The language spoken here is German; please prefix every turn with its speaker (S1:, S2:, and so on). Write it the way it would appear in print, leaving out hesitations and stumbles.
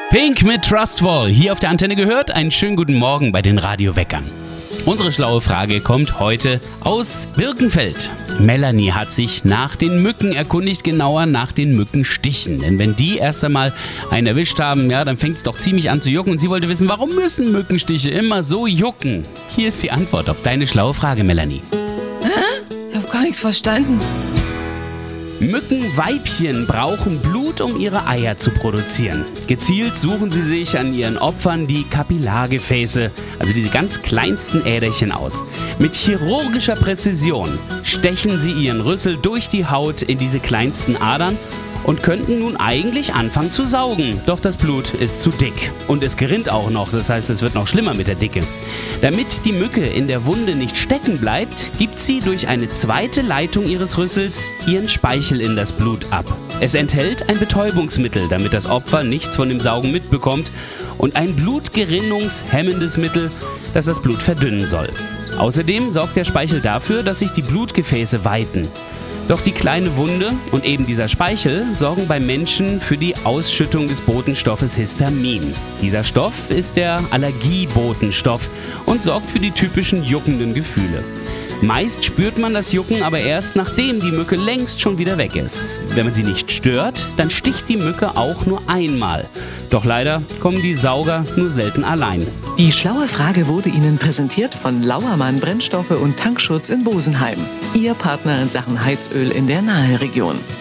S1: Pink mit Trustful, hier auf der Antenne gehört. Einen schönen guten Morgen bei den Radioweckern. Unsere schlaue Frage kommt heute aus Birkenfeld. Melanie hat sich nach den Mücken erkundigt, genauer nach den Mückenstichen. Denn wenn die erst einmal einen erwischt haben, ja, dann fängt es doch ziemlich an zu jucken. Und sie wollte wissen, warum müssen Mückenstiche immer so jucken? Hier ist die Antwort auf deine schlaue Frage, Melanie.
S2: Ich habe gar nichts verstanden.
S1: Mückenweibchen brauchen Blut, um ihre Eier zu produzieren. Gezielt suchen sie sich an ihren Opfern die Kapillargefäße, also diese ganz kleinsten Äderchen aus. Mit chirurgischer Präzision stechen sie ihren Rüssel durch die Haut in diese kleinsten Adern und könnten nun eigentlich anfangen zu saugen. Doch das Blut ist zu dick und es gerinnt auch noch, das heißt, es wird noch schlimmer mit der Dicke. Damit die Mücke in der Wunde nicht stecken bleibt, gibt sie durch eine zweite Leitung ihres Rüssels ihren Speichel in das Blut ab. Es enthält ein Betäubungsmittel, damit das Opfer nichts von dem Saugen mitbekommt, und ein blutgerinnungshemmendes Mittel, das das Blut verdünnen soll. Außerdem sorgt der Speichel dafür, dass sich die Blutgefäße weiten. Doch die kleine Wunde und eben dieser Speichel sorgen beim Menschen für die Ausschüttung des Botenstoffes Histamin. Dieser Stoff ist der Allergiebotenstoff und sorgt für die typischen juckenden Gefühle. Meist spürt man das Jucken aber erst, nachdem die Mücke längst schon wieder weg ist. Wenn man sie nicht stört, dann sticht die Mücke auch nur einmal. Doch leider kommen die Sauger nur selten allein.
S3: Die schlaue Frage wurde Ihnen präsentiert von Lauermann Brennstoffe und Tankschutz in Bosenheim. Ihr Partner in Sachen Heizöl in der Naheregion.